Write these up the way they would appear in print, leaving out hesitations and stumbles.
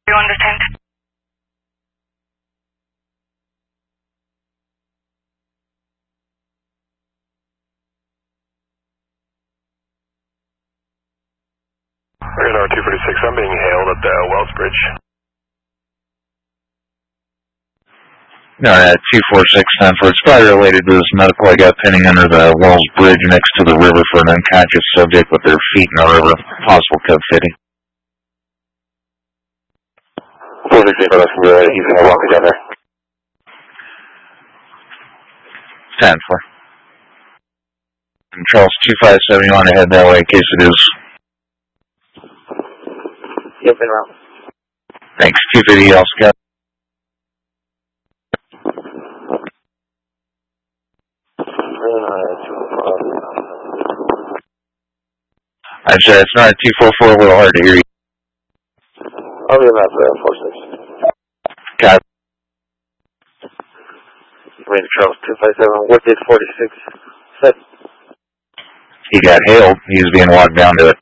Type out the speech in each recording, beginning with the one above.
You understand? Radar 246, I'm being hailed at the Wells Bridge. No, 246 Stanford. It's probably related to this medical I got pending under the Wells Bridge next to the river for an unconscious subject with their feet in the river. Possible cub fitting. 416, but that's good. He's going to walk me down there. 10-4. And Charles 257, you want to head that way in case it is. Yep, been around. Thanks. 250 L Scott. I'm sorry, it's not a 244, a little hard to hear you. I'll be about 46. Got it. Ranger Charles 257, what did 46 said? He got hailed. He was being walked down to it.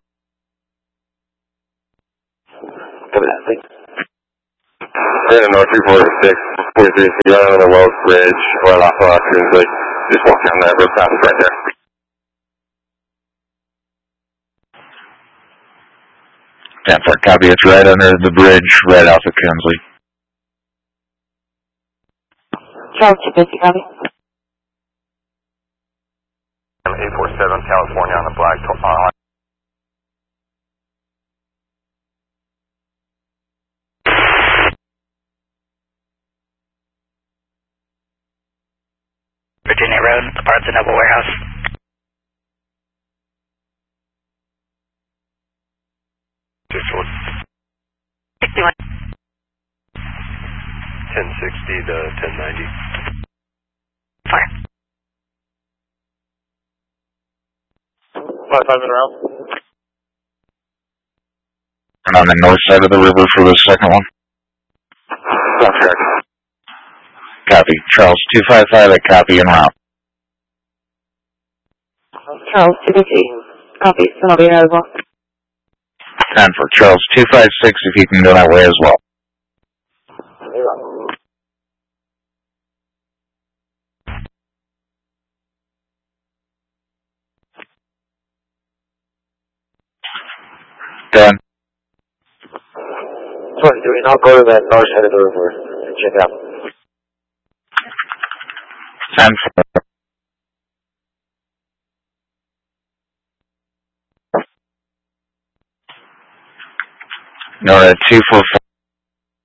Radar 246, 43, you're on the Wells Bridge, right off of Kinsley. Just walk down that real fast right there. Stanford, copy. It's right under the bridge, right off of Kinsley. Charles 250, copy. 847 California on the black line. Virginia Road, the Barnes & Noble warehouse. Just 61. 1060 to 1090. Fire. 55 in around. And on the north side of the river for the second one. That's correct. Copy. Charles 255 at copy and route. Charles 250, copy. So I'll be there as well. And for Charles 256, if you can go that way as well. Done. 23, I'll go to that north side of the river and check out. And for no, 245.